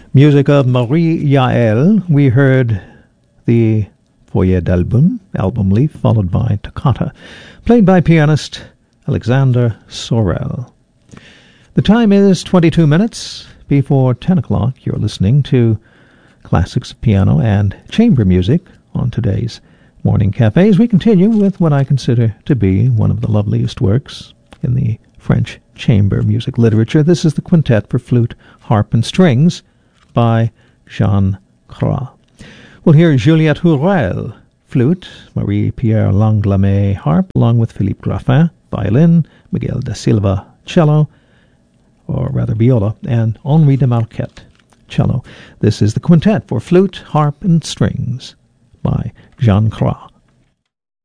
Music of Marie Yael. We heard the Foyer d'Album, album leaf, followed by Toccata, played by pianist Alexander Sorel. The time is 22 minutes before 10 o'clock. You're listening to classics of piano and chamber music on today's Morning Cafe, as we continue with what I consider to be one of the loveliest works in the French chamber music literature. This is the Quintet for Flute, Harp, and Strings by Jean Cras. We'll hear Juliette Hurel, flute, Marie-Pierre Langlamet, harp, along with Philippe Graffin, violin, Miguel da Silva, cello, or rather viola, and Henri de Marquette, cello. This is the Quintet for Flute, Harp, and Strings by Jean Cras.